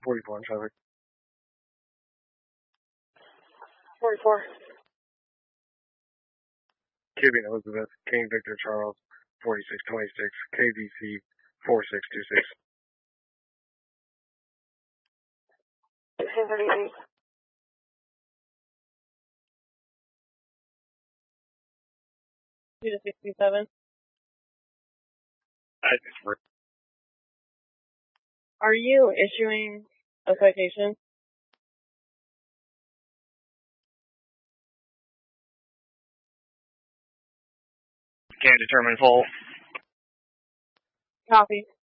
44 in traffic. 44. Kibby Elizabeth, King Victor Charles, 4626, KVC 4626. 1638. Two to 67. Are you issuing a citation? Can't determine full. Copy.